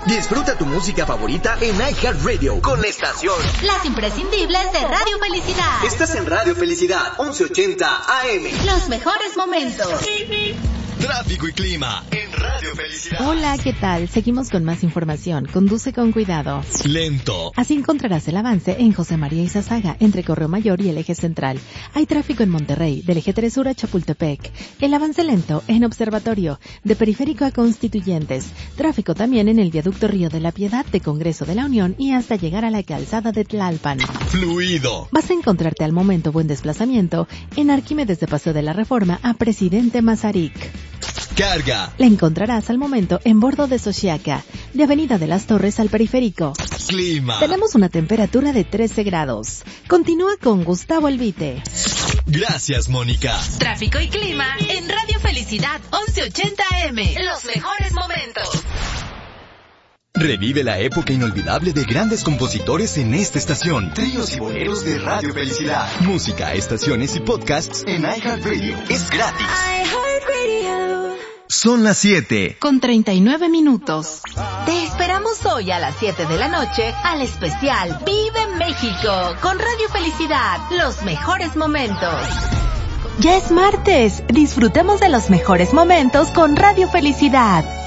Disfruta tu música favorita en iHeartRadio con la estación Las Imprescindibles de Radio Felicidad. Estás en Radio Felicidad 1180 AM. Los mejores momentos. Tráfico y clima en Radio Felicidad. Hola, ¿qué tal? Seguimos con más información. Conduce con cuidado. Lento. Así encontrarás el avance en José María Izazaga, entre Correo Mayor y el Eje Central. Hay tráfico en Monterrey, del Eje 3 Sur a Chapultepec. El avance lento en Observatorio, de Periférico a Constituyentes. Tráfico también en el Viaducto Río de la Piedad, de Congreso de la Unión y hasta llegar a la calzada de Tlalpan. Fluido. Vas a encontrarte al momento buen desplazamiento en Arquímedes de Paseo de la Reforma a Presidente Mazarik. Carga. La encontrarás al momento en Bordo de Xochiaca, de Avenida de las Torres al Periférico. Clima. Tenemos una temperatura de 13 grados. Continúa con Gustavo Elvite. Gracias, Mónica. Tráfico y clima en Radio Felicidad 1180 AM. Los mejores momentos. Revive la época inolvidable de grandes compositores en esta estación. Tríos y boleros de Radio Felicidad. Música, estaciones y podcasts en iHeartRadio. Es gratis. Son las 7. Con 39 minutos. Te esperamos hoy a las 7 de la noche al especial Vive México con Radio Felicidad. Los mejores momentos. Ya es martes. Disfrutemos de los mejores momentos con Radio Felicidad.